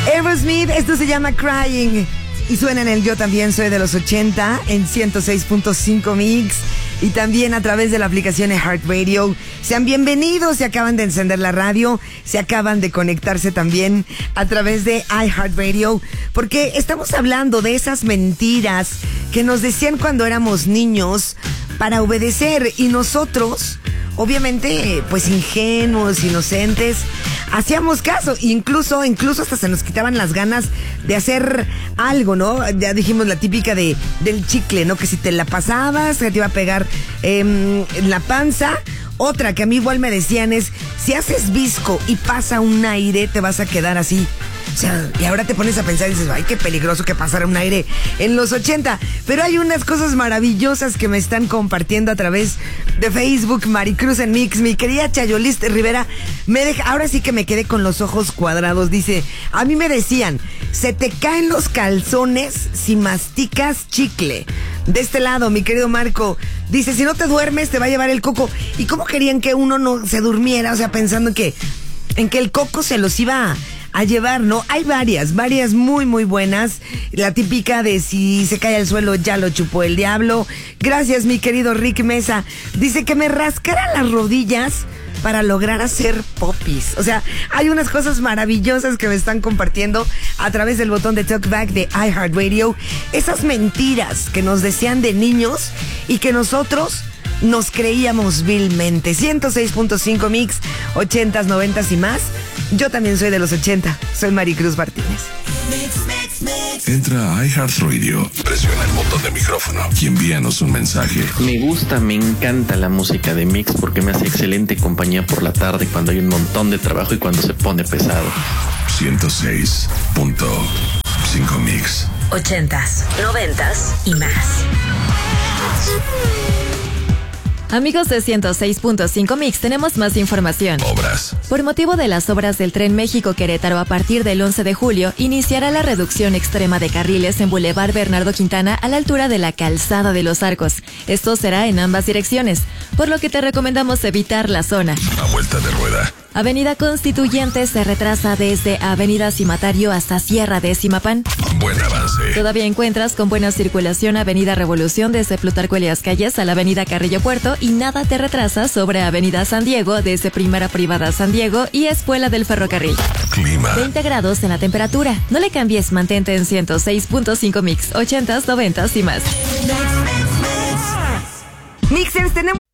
Aerosmith, esto se llama Crying. Y suena en el Yo También Soy de los 80 en 106.5 Mix. Y también a través de la aplicación de iHeartRadio. Sean bienvenidos, se acaban de encender la radio, se acaban de conectarse también a través de iHeartRadio, porque estamos hablando de esas mentiras que nos decían cuando éramos niños para obedecer, y nosotros, obviamente, pues ingenuos, inocentes, hacíamos caso, incluso hasta se nos quitaban las ganas de hacer algo, ¿no? Ya dijimos la típica del chicle, ¿no? Que si te la pasabas, que te iba a pegar en la panza. Otra que a mí igual me decían es, si haces visco y pasa un aire, te vas a quedar así. O sea, y ahora te pones a pensar y dices, ay, qué peligroso que pasara un aire en los 80. Pero hay unas cosas maravillosas que me están compartiendo a través de Facebook. Maricruz en Mix, mi querida Chayolis Rivera, ahora sí que me quedé con los ojos cuadrados. Dice, a mí me decían, se te caen los calzones si masticas chicle. De este lado, mi querido Marco, dice, si no te duermes te va a llevar el coco. ¿Y cómo querían que uno no se durmiera? O sea, pensando en que el coco se los iba a llevar, ¿no? Hay varias muy, muy buenas. La típica de si se cae al suelo ya lo chupó el diablo. Gracias, mi querido Rick Mesa. Dice que me rascara las rodillas para lograr hacer popis. O sea, hay unas cosas maravillosas que me están compartiendo a través del botón de Talkback de iHeartRadio. Esas mentiras que nos decían de niños y que nosotros nos creíamos vilmente. 106.5 Mix, 80s, 90s y más. Yo también soy de los 80. Soy Maricruz Martínez. Entra a iHeartRadio, presiona el botón de micrófono y envíanos un mensaje. Me encanta la música de Mix porque me hace excelente compañía por la tarde cuando hay un montón de trabajo y cuando se pone pesado. 106.5 Mix. 80s, 90s y más. Amigos de 106.5 Mix, tenemos más información. Obras. Por motivo de las obras del Tren México-Querétaro, a partir del 11 de julio, iniciará la reducción extrema de carriles en Boulevard Bernardo Quintana a la altura de la Calzada de los Arcos. Esto será en ambas direcciones, por lo que te recomendamos evitar la zona. A vuelta de rueda. Avenida Constituyente se retrasa desde Avenida Cimatario hasta Sierra de Simapán. Buen avance. Todavía encuentras con buena circulación Avenida Revolución desde Plutarco Elías Calles a la Avenida Carrillo Puerto, y nada te retrasa sobre Avenida San Diego desde Primera Privada San Diego y Escuela del Ferrocarril. Clima. 20 grados en la temperatura. No le cambies, mantente en 106.5 Mix, 80s, 90s y más. Mixers, tenemos